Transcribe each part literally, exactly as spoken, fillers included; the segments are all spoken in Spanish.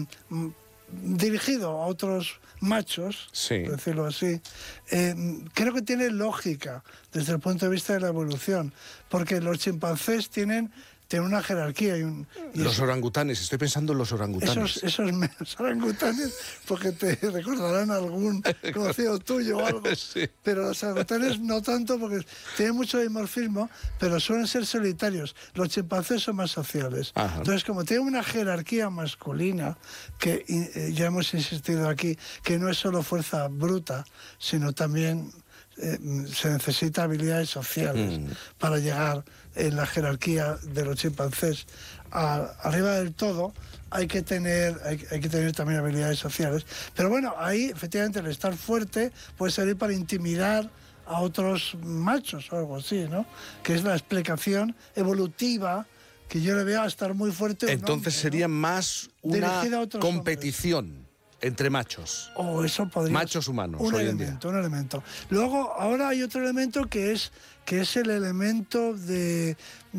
dirigido a otros machos, sí. por decirlo así, eh, creo que tiene lógica desde el punto de vista de la evolución, porque los chimpancés tienen, tienen una jerarquía. Y un, y los eso, orangutanes, estoy pensando en los orangutanes. Esos, esos menos orangutanes, porque te recordarán algún conocido tuyo o algo, sí. Pero los orangutanes no tanto, porque tienen mucho dimorfismo, pero suelen ser solitarios. Los chimpancés son más sociales. Ajá. Entonces, como tienen una jerarquía masculina, que eh, ya hemos insistido aquí, que no es solo fuerza bruta, sino también eh, se necesita habilidades sociales mm. para llegar en la jerarquía de los chimpancés a, arriba del todo. Hay que tener hay, hay que tener también habilidades sociales, pero bueno, ahí efectivamente el estar fuerte puede servir para intimidar a otros machos o algo así, ¿no? Que es la explicación evolutiva que yo le veo a estar muy fuerte. Entonces hombre, sería ¿no? más una competición hombres. Entre machos. O oh, eso podría machos humanos un hoy elemento, en día. un elemento. Luego, ahora hay otro elemento que es que es el elemento de,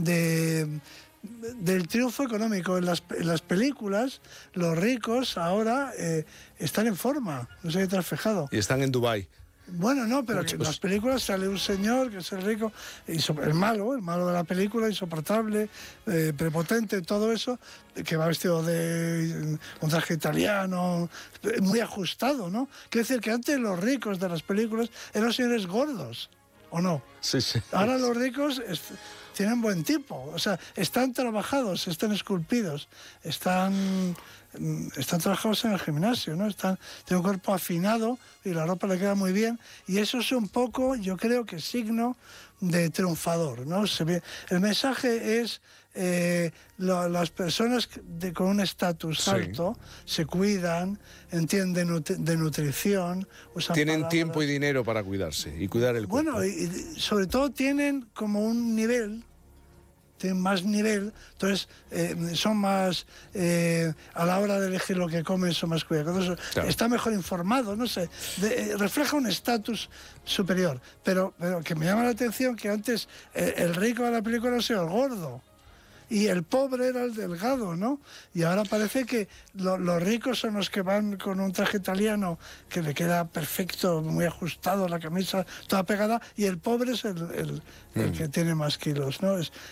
de del triunfo económico. En las, en las películas, los ricos ahora eh, están en forma. No sé si te has fijado. Y están en Dubái. Bueno, no, pero en las películas sale un señor que es el rico, el malo, el malo de la película, insoportable, eh, prepotente, todo eso, que va vestido de un traje italiano, muy ajustado, ¿no? Quiere decir que antes los ricos de las películas eran señores gordos, ¿o no? Sí, sí. Ahora los ricos es, tienen buen tipo, o sea, están trabajados, están esculpidos, están... están trabajados en el gimnasio, ¿no? Están, tienen un cuerpo afinado y la ropa le queda muy bien, y eso es un poco, yo creo que signo de triunfador, ¿no? Se ve, el mensaje es eh, lo, las personas de, con un estatus sí. alto se cuidan, entienden nut- de nutrición, usan tienen palabras. Tiempo y dinero para cuidarse y cuidar el cuerpo. Bueno, y, y sobre todo tienen como un nivel, tienen más nivel, entonces eh, son más, eh, a la hora de elegir lo que comen, son más cuidadosos, claro. Está mejor informado, no sé, de, eh, refleja un estatus superior, pero, pero que me llama la atención que antes eh, el rico de la película era el gordo, y el pobre era el delgado, ¿no? Y ahora parece que lo, los ricos son los que van con un traje italiano que le queda perfecto, muy ajustado, la camisa toda pegada, y el pobre es el, el, mm. el que tiene más kilos, ¿no? Es,